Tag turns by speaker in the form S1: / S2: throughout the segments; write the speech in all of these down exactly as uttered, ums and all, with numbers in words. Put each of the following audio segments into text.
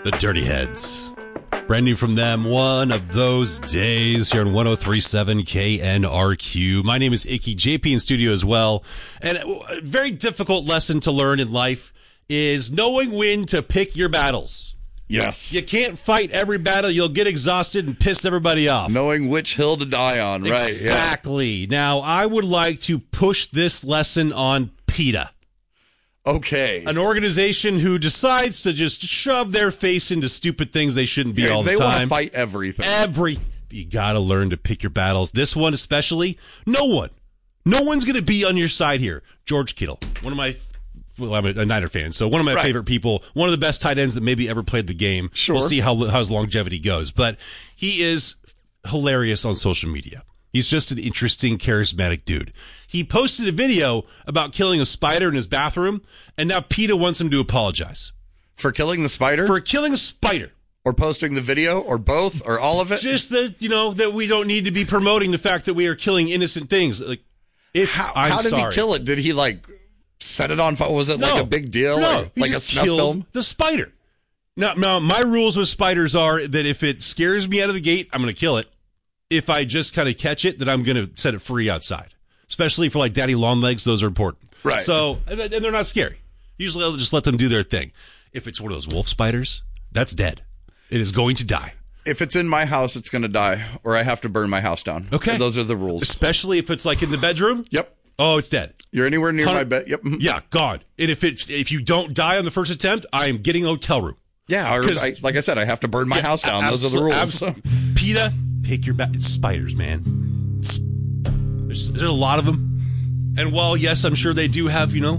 S1: The Dirty Heads. Brand new from them, One of Those Days, here on one oh three point seven K N R Q. My name is Icky, J P in studio as well. And a very difficult lesson to learn in life is knowing when to pick your battles.
S2: Yes.
S1: You can't fight every battle. You'll get exhausted and piss everybody off.
S2: Knowing which hill to die on, right?
S1: Exactly. Yeah. Now, I would like to push this lesson on PETA.
S2: Okay.
S1: An organization who decides to just shove their face into stupid things they shouldn't be
S2: yeah,
S1: all the
S2: they
S1: time.
S2: They want to fight everything.
S1: Every. You got to learn to pick your battles. This one especially, no one. No one's going to be on your side here. George Kittle, one of my, well, I'm a Niner fan, so one of my right. favorite people, one of the best tight ends that maybe ever played the game.
S2: Sure.
S1: We'll see how, how his longevity goes. But he is hilarious on social media. He's just an interesting, charismatic dude. He posted a video about killing a spider in his bathroom, and now PETA wants him to apologize.
S2: For killing the spider?
S1: For killing a spider.
S2: Or posting the video, or both, or all of it?
S1: Just that, you know, that we don't need to be promoting the fact that we are killing innocent things. Like, if
S2: How,
S1: I'm
S2: how did
S1: sorry.
S2: he kill it? Did he, like, set it on fire? Was it,
S1: no,
S2: like, a big deal?
S1: No,
S2: like, like a snuff film?
S1: The spider. Now, now, my rules with spiders are that if it scares me out of the gate, I'm going to kill it. If I just kind of catch it, then I'm going to set it free outside. Especially for like daddy long legs, those are important.
S2: Right.
S1: So, and they're not scary. Usually I'll just let them do their thing. If it's one of those wolf spiders, that's dead. It is going to die.
S2: If it's in my house, it's going to die, or I have to burn my house down.
S1: Okay.
S2: And those are the rules.
S1: Especially if it's like in the bedroom.
S2: Yep.
S1: Oh, it's dead.
S2: You're anywhere near my bed. Yep.
S1: Yeah, gone. And if it if you don't die on the first attempt, I am getting a hotel room.
S2: Yeah. Or I, like I said, I have to burn my yeah, house down. Those abso- are the rules.
S1: Abso- PETA. Pick your back. It's spiders, man. It's, there's, there's a lot of them. And while, yes, I'm sure they do have, you know,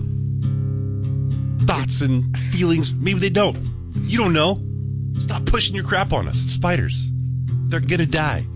S1: thoughts and feelings, maybe they don't. You don't know. Stop pushing your crap on us. It's spiders. They're going to die.